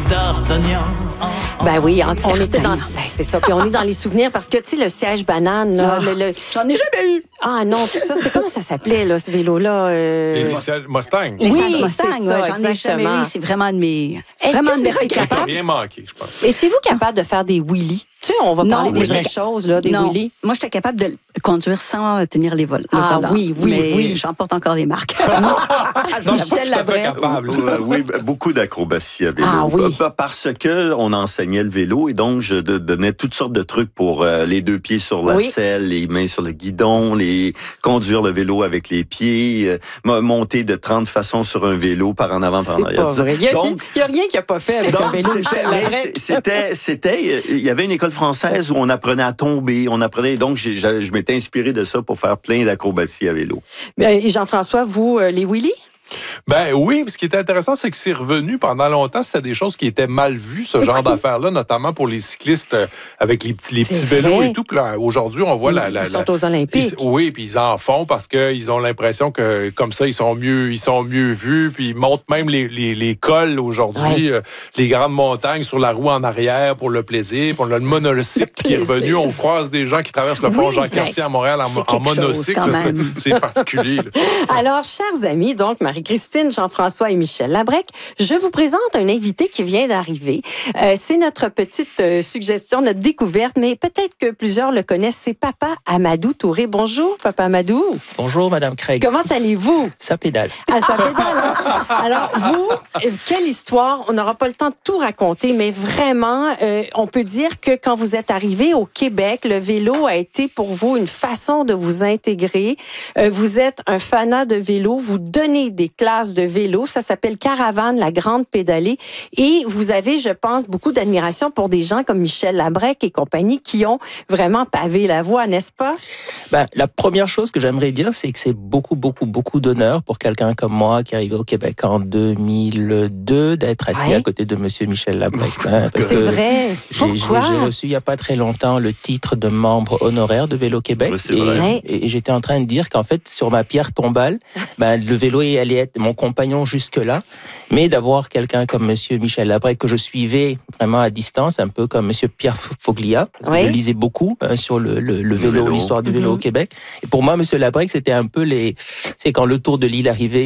d'Artagnan. Ben oui, on était dans... Ben c'est ça, puis on est dans les souvenirs parce que, tu sais, le siège banane, là, J'en ai jamais eu. Ah non, tout ça, c'était comment ça s'appelait, là, ce vélo-là? Les Mustang. Les Oui, Mustang, c'est ça, j'en ai jamais exactement. eu. C'est vraiment de mes... Est-ce vraiment que vous de mes étiez regrets. Ça n'a capable? rien manqué, je pense. Étiez-vous capable de faire des wheelies? Tu sais, on va parler des vraies choses, là, des non. wheelies. Moi, j'étais capable de conduire sans tenir les vols. Ah oui, mais oui. j'en porte encore des marques. Non, Michel je suis tout à fait Labrec. capable. Oui, beaucoup d'acrobatie à vélo. Ah oui. Parce que on enseignait le vélo et donc je donnais toutes sortes de trucs pour les deux pieds sur la selle, les mains sur le guidon, conduire le vélo avec les pieds, monter de 30 façons sur un vélo par en avant, par en arrière. Pas vrai. Il y a rien qu'il n'a pas fait avec un vélo, Michel Labrec. Il y avait une école française où on apprenait à tomber, donc je m'étais inspiré de ça pour faire plein d'acrobaties à vélo. Et Jean-François, vous, les wheelies? Ben oui, ce qui était intéressant, c'est que c'est revenu pendant longtemps. C'était des choses qui étaient mal vues, ce genre d'affaires-là, notamment pour les cyclistes avec les petits vélos et tout. Puis là, aujourd'hui, on voit Ils sont aux Olympiques. Oui, puis ils en font parce qu'ils ont l'impression que comme ça, ils sont mieux vus. Puis ils montent même les cols aujourd'hui, les grandes montagnes sur la roue en arrière pour le plaisir. Puis on a le monocycle qui est revenu. On croise des gens qui traversent le pont Jean-Cartier à Montréal en monocycle. C'est particulier. Là. Alors, chers amis, donc Marie-Christine, Jean-François et Michel Labrec, je vous présente un invité qui vient d'arriver. C'est notre petite suggestion, notre découverte, mais peut-être que plusieurs le connaissent. C'est Papa Amadou Touré. Bonjour, Papa Amadou. Bonjour, Madame Craig. Comment allez-vous? Ça pédale. Ah, ça pédale. Hein? Alors, vous, quelle histoire? On n'aura pas le temps de tout raconter, mais vraiment, on peut dire que quand vous êtes arrivé au Québec, le vélo a été pour vous une façon de vous intégrer. Vous êtes un fanat de vélo, vous donnez des classes de vélo, ça s'appelle Caravane, la grande pédalée, et vous avez, je pense, beaucoup d'admiration pour des gens comme Michel Labrec et compagnie qui ont vraiment pavé la voie, n'est-ce pas? Ben, la première chose que j'aimerais dire, c'est que c'est beaucoup d'honneur pour quelqu'un comme moi qui est arrivé au Québec en 2002 d'être assis à côté de Monsieur Michel Labrec. C'est vrai. Pourquoi? J'ai reçu il n'y a pas très longtemps le titre de membre honoraire de Vélo Québec. Oui, c'est vrai. Et j'étais en train de dire qu'en fait, sur ma pierre tombale, le vélo allait être mon compagnon jusque-là, mais d'avoir quelqu'un comme Monsieur Michel Labrec que je suivais vraiment à distance, un peu comme Monsieur Pierre Foglia, parce que je lisais beaucoup sur le vélo, l'histoire du vélo au Québec. Et pour moi, Monsieur Labrec, c'était un peu c'est quand le Tour de l'île arrivait.